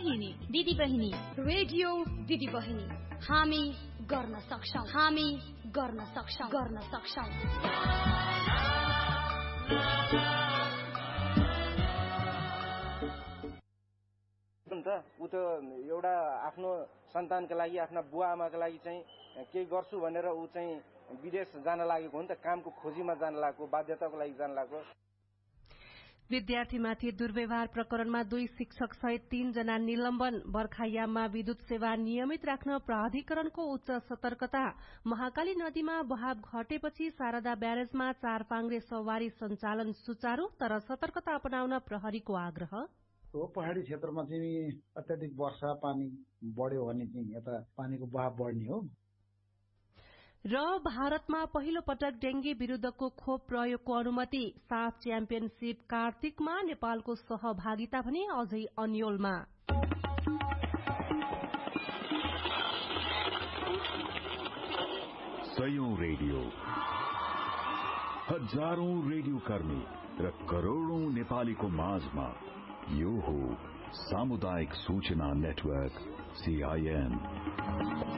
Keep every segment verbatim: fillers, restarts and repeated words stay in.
बहिनी दिदी बहिनी रेडियो दिदी बहिनी हामी गर्न सक्छौं हामी गर्न सक्छौं गर्न सक्छौं उ त एउटा आफ्नो सन्तानको लागि आफ्ना बुवा आमाको लागि चाहिँ केही गर्छु भनेर उ चाहिँ विदेश जान लागेको हो नि त, कामको खोजीमा जान लागेको, बाध्यताको लागि जान लागेको। विद्यार्थीमाथि दुर्व्यवहार प्रकरणमा दुई शिक्षक सहित तीन जना निलम्बन। बर्खायाममा विद्युत सेवा नियमित राख्न प्राधिकरणको उच्च सतर्कता। महाकाली नदीमा बहाव घटेपछि शारदा ब्यारेजमा चार पाङ्ग्रे सवारी सञ्चालन सुचारू, तर सतर्कता अपनाउन प्रहरीको आग्रह। पहाड़ी क्षेत्रमा चाहिँ अत्याधिक वर्षा पानी बढ्यो भने चाहिँ यता पानीको बहाव बढ्ने हो। र भारतमा पहिलो पटक डेंगी विरूद्धको खोप प्रयोगको अनुमति। साफ च्याम्पियनशीप कार्तिकमा नेपालको सहभागिता भने अझै अन्योलमा। सयौं रेडियो, हजारौं रेडियो कर्मी र करोड़ौं नेपालीको माझमा यो हो सामुदायिक सूचना नेटवर्क सीआईएन।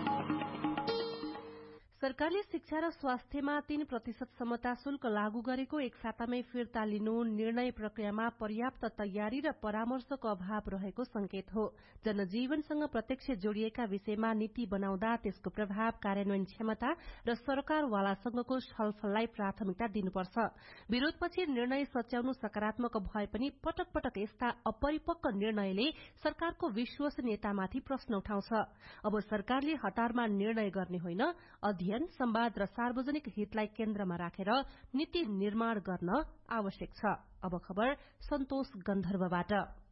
सरकारले शिक्षा र स्वास्थ्यमा तीन प्रतिशत समता शुल्क लागू गरेको एक सातामै फिर्ता लिनु निर्णय प्रक्रियामा पर्याप्त तयारी र परामर्शको अभाव रहेको संकेत हो। जनजीवनसँग प्रत्यक्ष जोडिएका विषयमा नीति बनाउँदा त्यसको प्रभाव, कार्यान्वयन क्षमता र सरकारवालासँगको छलफललाई प्राथमिकता दिनुपर्छ। विरोधपछि निर्णय सच्याउनु सकारात्मक भए पनि पटक पटक यस्ता अपरिपक्व निर्णयले सरकारको विश्वसनीयतामाथि प्रश्न उठाउँछ। अब सरकारले हतारमा निर्णय गर्ने होइन, अध्ययन, संवाद र सार्वजनिक हितलाई केन्द्रमा राखेर नीति निर्माण गर्न आवश्यक छ। अब खबर सन्तोष गन्धर्वबाट।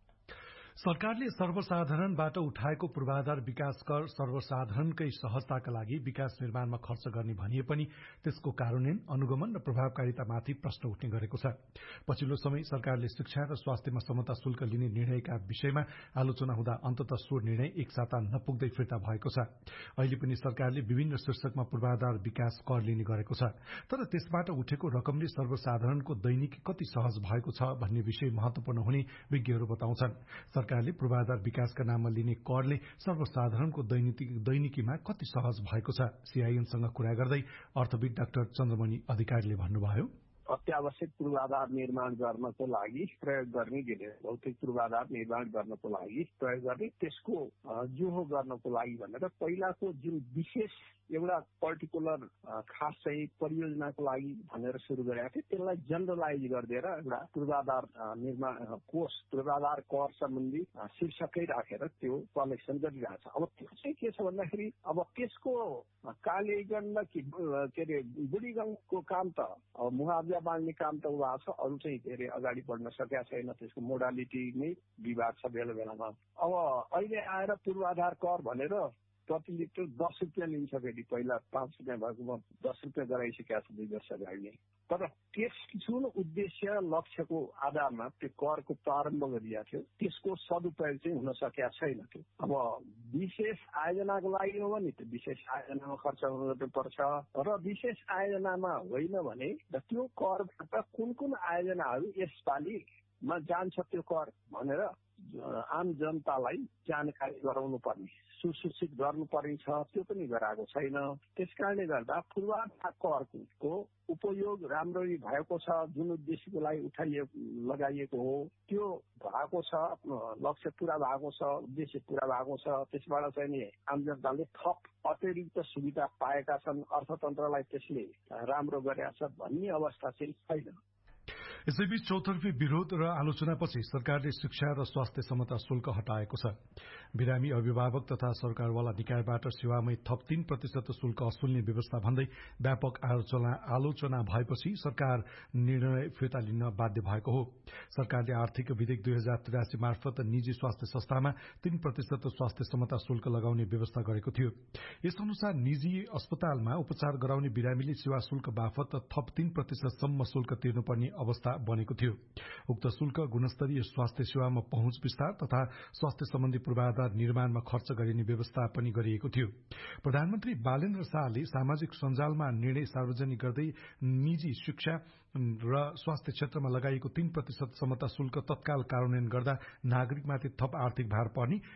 सरकारले सर्वसाधारणबाट उठाएको पूर्वाधार विकास कर सर्वसाधारणकै सहजताका लागि विकास निर्माणमा खर्च गर्ने भनिए पनि त्यसको कार्यान्वयन, अनुगमन र प्रभावकारितामाथि प्रश्न उठ्ने गरेको छ। पछिल्लो समय सरकारले शिक्षा र स्वास्थ्यमा समता शुल्क लिने निर्णयका विषयमा आलोचना हुँदा अन्ततः सो निर्णय एक साता नपुग्दै फिर्ता भएको छ। अहिले पनि सरकारले विभिन्न शीर्षकमा पूर्वाधार विकास कर लिने गरेको छ, तर त्यसबाट उठेको रकमले सर्वसाधारणको दैनिकी कति सहज भएको छ भन्ने विषय महत्वपूर्ण हुने विज्ञहरू बताउँछन्। सरकारले पूर्वाधार विकासका नाममा लिने करले सर्वसाधारणको दैनिकीमा कति सहज भएको छ। सीआईएनसँग कुरा गर्दै अर्थविद डाक्टर चन्द्रमणि अधिकारीले भन्नुभयो, अत्यावश्यक पूर्वाधार निर्माण गर्नको लागि प्रयोग गर्ने दिने भौतिक पूर्वाधार निर्माण गर्नको लागि प्रयोग गर्ने त्यसको जोहो गर्नको लागि भनेर पहिलाको जुन विशेष एउटा पर्टिकुलर खास चाहिँ परियोजनाको लागि भनेर सुरु गरेका थिए, त्यसलाई जनरलाइज गरिदिएर एउटा पूर्वाधार निर्माण कोष, पूर्वाधार कर सम्बन्धी शीर्षकै राखेर त्यो कलेक्सन गरिरहेछ। अब त्यो चाहिँ के छ भन्दाखेरि अब त्यसको कालीगण्ड के अरे बुढीगङ्गको काम त मुआवजा बाँड्ने काम त भएको छ, अरू चाहिँ के अरे अगाडि बढ्न सकेका छैन, त्यसको मोडालिटी नै विवाद छ बेला बेलामा। अब अहिले आएर पूर्वाधार कर भनेर प्रति लिटर दस रुपियाँ लिन्छ फेरि, पहिला पाँच रुपियाँ भएकोमा दस रुपियाँ गराइसकेका छ दुई वर्ष अगाडि नै। तर त्यस जुन उद्देश्य लक्ष्यको आधारमा त्यो करको प्रारम्भ गरिएको थियो त्यसको सदुपयोग चाहिँ हुन सकेका छैन। त्यो अब विशेष आयोजनाको लागि हो भने त्यो विशेष आयोजनामा खर्च गर्नुपर्छ र विशेष आयोजनामा होइन भने त्यो करबाट कुन कुन आयोजनाहरू यसपालिमा जान्छ त्यो कर भनेर आम जनतालाई जानकारी गराउनु पर्ने, सुसूचित गर्नुपर्ने छ, त्यो पनि गराएको छैन। त्यसकारणले गर्दा पूर्वाधार करको उपयोग राम्ररी भएको छ, जुन उद्देश्यको लागि उठाइएको लगाइएको हो त्यो भएको छ, लक्ष्य पूरा भएको छ, उद्देश्य पूरा भएको छ। त्यसबाट चाहिँ नि आम जनताले थप अतिरिक्त सुविधा पाएका छन्, अर्थतन्त्रलाई त्यसले राम्रो गरेका छ भन्ने अवस्था चाहिँ छैन। यसैबीच चौतर्फी विरोध र आलोचनापछि सरकारले शिक्षा र स्वास्थ्य समता शुल्क हटाएको छ। बिरामी अभिभावक तथा सरकारवाला निकायबाट सेवामै थप तीन प्रतिशत शुल्क असुल्ने व्यवस्था भन्दै व्यापक आलोचना आलोचना भएपछि सरकार निर्णय फिर्ता लिन बाध्य भएको हो। सरकारले आर्थिक विधेयक दुई हजार त्रियासी मार्फत निजी स्वास्थ्य संस्थामा तीन प्रतिशत स्वास्थ्य समता शुल्क लगाउने व्यवस्था गरेको थियो। यस अनुसार निजी अस्पतालमा उपचार गराउने बिरामीले सेवा शुल्क बापत थप तीन प्रतिशतसम्म शुल्क तिर्नुपर्ने अवस्था बनेको थियो। उक्त शुल्क गुणस्तरीय स्वास्थ्य सेवामा पहुँच विस्तार तथा स्वास्थ्य सम्बन्धी पूर्वाधार निर्माणमा खर्च गरिने व्यवस्था पनि गरिएको थियो। प्रधानमन्त्री बालेन्द्र शाहले सामाजिक सञ्जालमा निर्णय सार्वजनिक गर्दै निजी शिक्षा र स्वास्थ्य क्षेत्रमा लगाइएको तीन प्रतिशत समता शुल्क तत्काल कार्यान्वयन गर्दा नागरिकमाथि थप आर्थिक भार पर्ने